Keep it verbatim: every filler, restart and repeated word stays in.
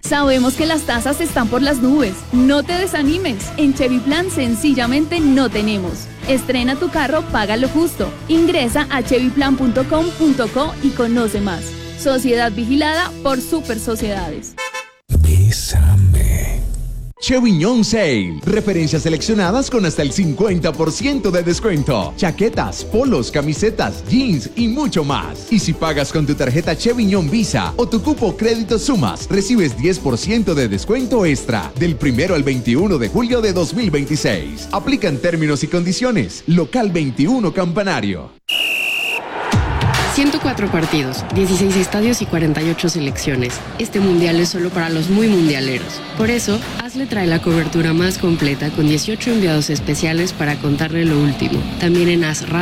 Sabemos que las tasas están por las nubes. No te desanimes. En Chevy Plan sencillamente no tenemos. Estrena tu carro, paga lo justo. Ingresa a chevy plan punto com punto co y conoce más. Sociedad vigilada por Super Sociedades. Bésame. Cheviñón Sale. Referencias seleccionadas con hasta el cincuenta por ciento de descuento. Chaquetas, polos, camisetas, jeans y mucho más. Y si pagas con tu tarjeta Cheviñón Visa o tu cupo Crédito Sumas, recibes diez por ciento de descuento extra del primero al veintiuno de julio de dos mil veintiséis. Aplican términos y condiciones. Local veintiuno Campanario. ciento cuatro partidos, dieciséis estadios y cuarenta y ocho selecciones. Este mundial es solo para los muy mundialeros. Por eso, Hazle trae la cobertura más completa con dieciocho enviados especiales para contarle lo último. También en AS